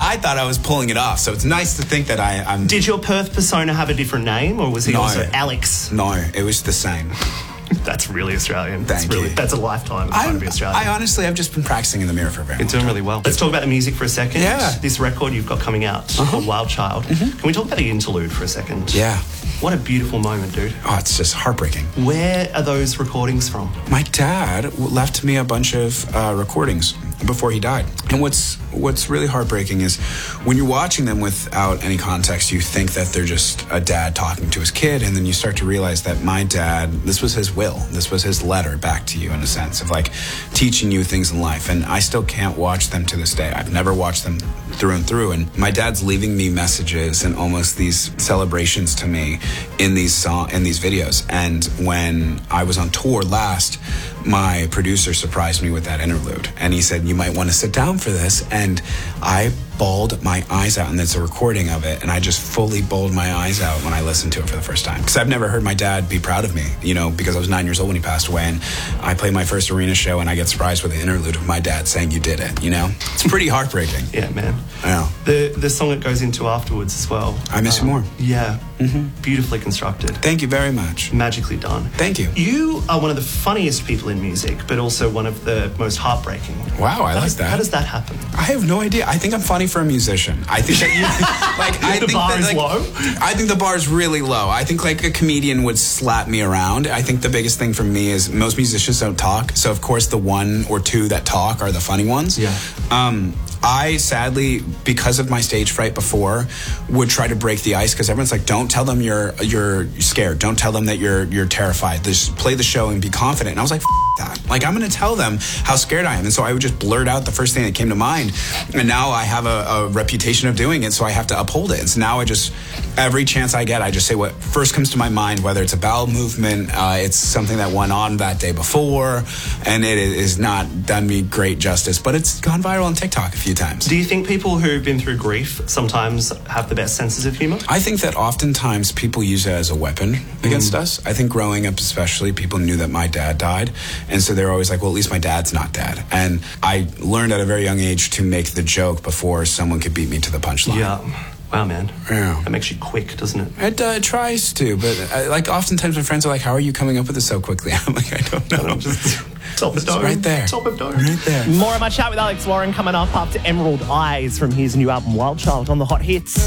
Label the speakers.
Speaker 1: I thought I was pulling it off. So it's nice to think that I'm...
Speaker 2: Did your Perth persona have a different name, or was he also Alex?
Speaker 1: No, it was the same.
Speaker 2: That's really Australian.
Speaker 1: Thank you.
Speaker 2: That's a lifetime of trying to be Australian.
Speaker 1: I honestly have just been practicing in the mirror for a very long time.
Speaker 2: You're doing really well. Let's talk about the music for a second.
Speaker 1: Yeah.
Speaker 2: This record you've got coming out called Wild Child. Can we talk about the interlude for a second?
Speaker 1: Yeah.
Speaker 2: What a beautiful moment, dude.
Speaker 1: Oh, it's just heartbreaking.
Speaker 2: Where are those recordings from?
Speaker 1: My dad left me a bunch of recordings before he died. And what's really heartbreaking is when you're watching them without any context, you think that they're just a dad talking to his kid, and then you start to realize that my dad, this was his will. This was his letter back to you, in a sense of like teaching you things in life. And I still can't watch them to this day. I've never watched them through and through. And my dad's leaving me messages and almost these celebrations to me in these videos. And when I was on tour last, my producer surprised me with that interlude, and he said, "You might want to sit down for this." And I bawled my eyes out, and there's a recording of it, and I just fully bawled my eyes out when I listened to it for the first time, because I've never heard my dad be proud of me, because I was 9 years old when he passed away, and I played my first arena show, and I get surprised with the interlude of my dad saying, "You did it," It's pretty heartbreaking.
Speaker 2: Yeah, man.
Speaker 1: Yeah.
Speaker 2: The song it goes into afterwards as well.
Speaker 1: I Miss You More.
Speaker 2: Yeah. Beautifully constructed.
Speaker 1: Thank you very much.
Speaker 2: Magically done.
Speaker 1: Thank you.
Speaker 2: You are one of the funniest people in music, but also one of the most heartbreaking.
Speaker 1: Wow, I like that.
Speaker 2: How does that happen?
Speaker 1: I have no idea. I think I'm funny for a musician. I think that
Speaker 2: the bar is low?
Speaker 1: I think the bar is really low. I think like a comedian would slap me around. I think the biggest thing for me is most musicians don't talk. So of course the one or two that talk are the funny ones.
Speaker 2: Yeah.
Speaker 1: I sadly, because of my stage fright before, would try to break the ice, because everyone's like, "Don't tell them you're scared. Don't tell them that you're terrified. Just play the show and be confident." And I was like, that. Like, I'm going to tell them how scared I am. And so I would just blurt out the first thing that came to mind. And now I have a reputation of doing it, so I have to uphold it. And so now every chance I get, I just say what first comes to my mind, whether it's a bowel movement, it's something that went on that day before, and it is not done me great justice, but it's gone viral on TikTok a few times.
Speaker 2: Do you think people who've been through grief sometimes have the best senses of humor?
Speaker 1: I think that oftentimes people use it as a weapon against us. I think growing up especially, people knew that my dad died, and so they're always like, well, at least my dad's not dead. And I learned at a very young age to make the joke before someone could beat me to the punchline.
Speaker 2: Yeah. Wow, man.
Speaker 1: Yeah.
Speaker 2: That makes you quick, doesn't it?
Speaker 1: It tries to, but oftentimes my friends are like, "How are you coming up with this so quickly?" I'm like, "I don't know."
Speaker 2: Just top of dome.
Speaker 1: Right there.
Speaker 2: Top of dome.
Speaker 1: Right there.
Speaker 3: More of my chat with Alex Warren coming up after Emerald Eyes from his new album Wild Child on the Hot Hits.